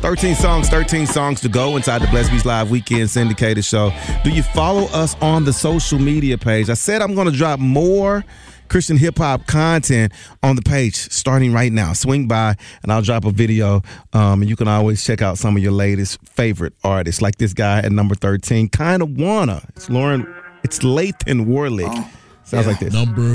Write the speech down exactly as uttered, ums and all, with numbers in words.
thirteen songs, thirteen songs to go inside the Blessed Beats Live Weekend Syndicated Show. Do you follow us on the social media page? I said I'm going to drop more Christian hip-hop content on the page starting right now. Swing by, and I'll drop a video, um, and you can always check out some of your latest favorite artists, like this guy at number thirteen, Kinda Wanna. It's Lauren, it's Lathan Worley. Oh, Sounds yeah. like this. Number